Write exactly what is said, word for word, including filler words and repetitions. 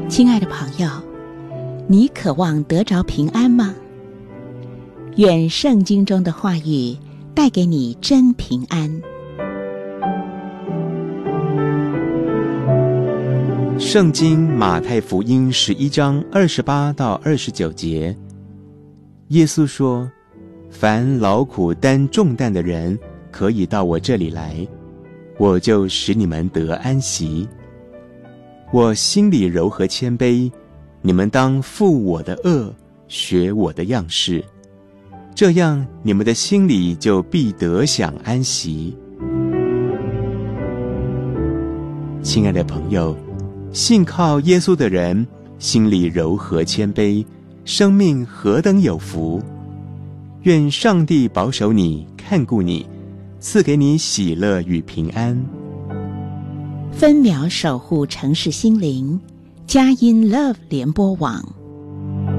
亲爱的朋友，你渴望得着平安吗？愿圣经中的话语带给你真平安。 圣经马太福音十一章二十八到二十九节，耶稣说：凡劳苦担重担的人，可以到我这里来，我就使你们得安息。我心里柔和谦卑，你们当负我的恶，学我的样式，这样你们的心里就必得享安息。亲爱的朋友，信靠耶稣的人，心里柔和谦卑，生命何等有福！愿上帝保守你，看顾你，赐给你喜乐与平安。 分秒守护城市心灵，佳音 Love 联播网。